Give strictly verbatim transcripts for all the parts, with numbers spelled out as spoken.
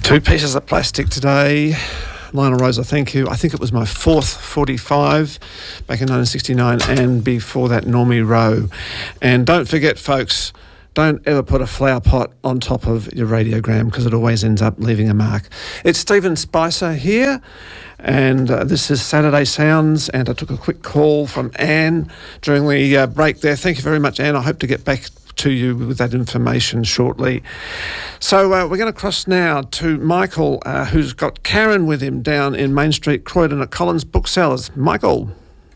Two pieces of plastic today. Lionel Rosa, thank you. I think it was my fourth forty-five back in nineteen sixty-nine, and before that, Normie Rowe. And don't forget, folks, don't ever put a flower pot on top of your radiogram because it always ends up leaving a mark. It's Stephen Spicer here, and uh, this is Saturday Sounds, and I took a quick call from Anne during the uh, break there. Thank you very much, Anne. I hope to get back to you with that information shortly. So uh, we're going to cross now to Michael, uh, who's got Karen with him down in Main Street, Croydon at Collins Booksellers. Michael.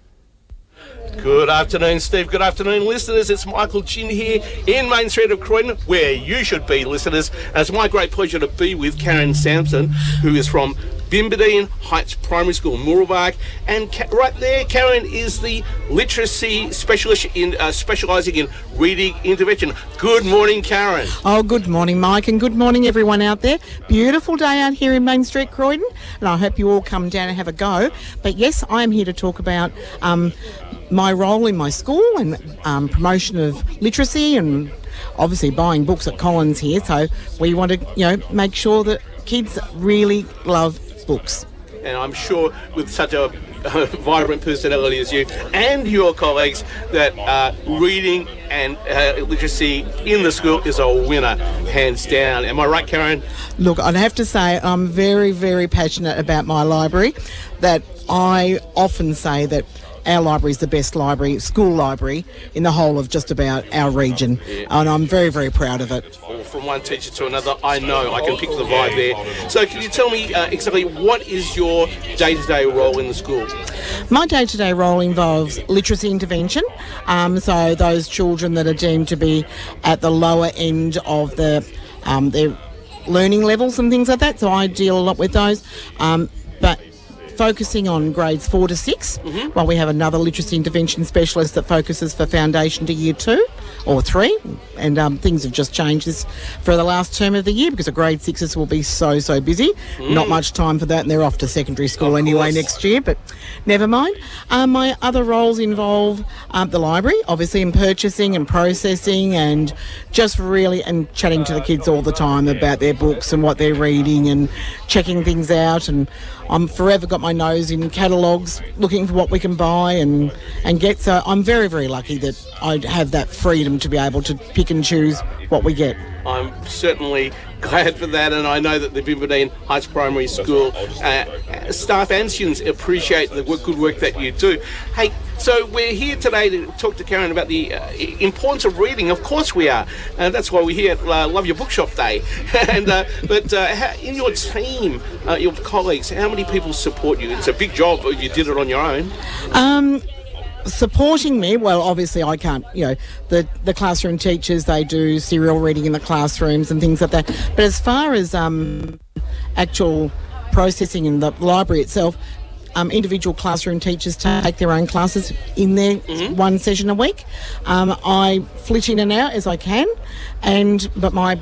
Good afternoon, Steve. Good afternoon, listeners. It's Michael Chin here in Main Street of Croydon, where you should be, listeners. And it's my great pleasure to be with Karen Sampson, who is from Bimbadeen Heights Primary School, Mooroolbark. And Ka- right there, Karen is the literacy specialist in uh, specialising in reading intervention. Good morning, Karen. Oh, good morning, Mike, and good morning, everyone out there. Beautiful day out here in Main Street, Croydon, and I hope you all come down and have a go. But yes, I am here to talk about um, my role in my school and um, promotion of literacy, and obviously buying books at Collins here. So we want to, you know, make sure that kids really love books. And I'm sure with such a uh, vibrant personality as you and your colleagues that uh, reading and uh, literacy in the school is a winner, hands down. Am I right, Karen? Look, I'd have to say I'm very, very passionate about my library. That I often say that our library is the best library, school library, in the whole of just about our region. Yeah. And I'm very, very proud of it. Well, from one teacher to another, I know I can pick the vibe there. So can you tell me uh, exactly what is your day-to-day role in the school? My day-to-day role involves literacy intervention. Um, so those children that are deemed to be at the lower end of the um, their learning levels and things like that. So I deal a lot with those. Um, but focusing on grades four to six, mm-hmm. while we have another literacy intervention specialist that focuses for foundation to year two or three, and um, things have just changed this for the last term of the year because the grade sixes will be so, so busy. Mm. Not much time for that, and they're off to secondary school of anyway course. next year, but never mind. Um, my other roles involve um, the library, obviously, in purchasing and processing and just really and chatting to the kids all the time about their books and what they're reading and checking things out. And I'm forever got my nose in catalogues looking for what we can buy and, and get. So I'm very, very lucky that I have that freedom to be able to pick and choose what we get. I'm certainly glad for that, and I know that the Bimbadeen Heights Primary School uh, staff and students appreciate the good work that you do. Hey, so we're here today to talk to Karen about the uh, importance of reading. Of course we are, and that's why we're here at uh, Love Your Bookshop Day. and uh, But uh, how, in your team, uh, your colleagues, how many people support you? It's a big job, but you did it on your own. Um... Supporting me, well, obviously I can't, you know, the, the classroom teachers, they do serial reading in the classrooms and things like that. But as far as um, actual processing in the library itself, um, individual classroom teachers take their own classes in there mm-hmm. one session a week. Um, I flit in and out as I can, and but my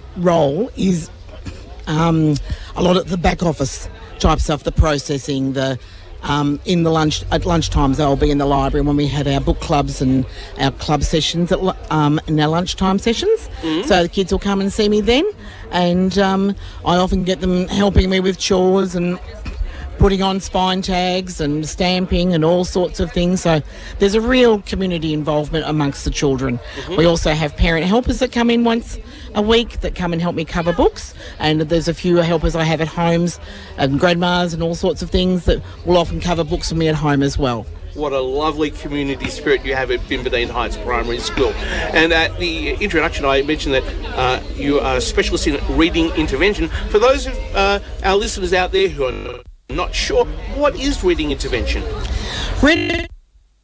role is um, a lot of the back office type stuff, the processing, the Um, in the lunch at lunchtimes I'll be in the library when we have our book clubs and our club sessions at um, in our lunchtime sessions. Mm-hmm. So the kids will come and see me then, and um, I often get them helping me with chores and putting on spine tags and stamping and all sorts of things. So there's a real community involvement amongst the children. Mm-hmm. We also have parent helpers that come in once a week that come and help me cover books, and there's a few helpers I have at homes and grandmas and all sorts of things that will often cover books for me at home as well. What a lovely community spirit you have at Bimbadeen Heights Primary School. And at the introduction I mentioned that uh, you are a specialist in reading intervention. For those of uh, our listeners out there who are not sure, what is reading intervention? Reading